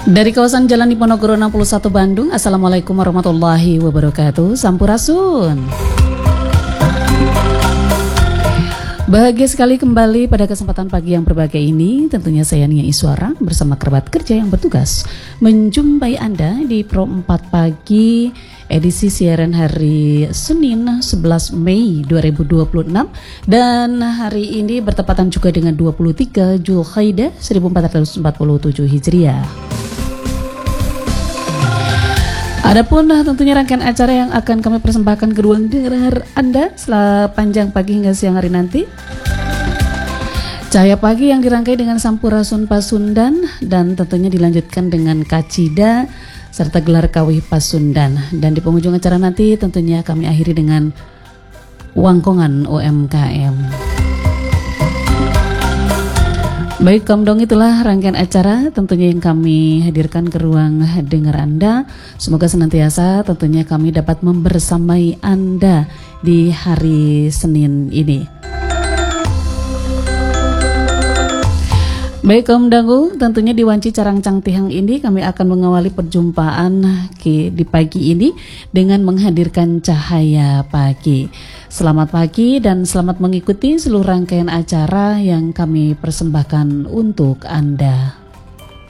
Dari kawasan Jalan Diponegoro 61 Bandung, Assalamualaikum warahmatullahi wabarakatuh. Sampurasun. Bahagia sekali kembali pada kesempatan pagi yang berbahagia ini. Tentunya saya Nia Iswara bersama kerabat kerja yang bertugas menjumpai Anda di Pro 4 Pagi edisi siaran hari Senin 11 Mei 2026. Dan hari ini bertepatan juga dengan 23 Zulkaidah 1447 Hijriah. Adapun tentunya rangkaian acara yang akan kami persembahkan kedua dengar Anda setelah panjang pagi hingga siang hari nanti. Cahaya pagi yang dirangkai dengan Sampurasun Pasundan dan tentunya dilanjutkan dengan Kacida serta gelar kawih Pasundan. Dan di penghujung acara nanti tentunya kami akhiri dengan Wangkongan UMKM. Baik, Komdong, itulah rangkaian acara tentunya yang kami hadirkan ke ruang dengar Anda. Semoga senantiasa tentunya kami dapat membersamai Anda di hari Senin ini. Baik, Kaum Dangu, tentunya di Wanci Carangcang Tihang ini kami akan mengawali perjumpaan di pagi ini dengan menghadirkan cahaya pagi. Selamat pagi dan selamat mengikuti seluruh rangkaian acara yang kami persembahkan untuk Anda.